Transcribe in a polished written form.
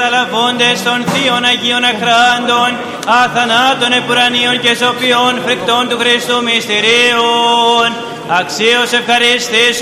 καταλαβώντες των θείων Αγίων αχράντων, αθανάτων επουρανίων και σοφιών φρικτών του Χριστού μυστηρίων, αξίως ευχαριστήσω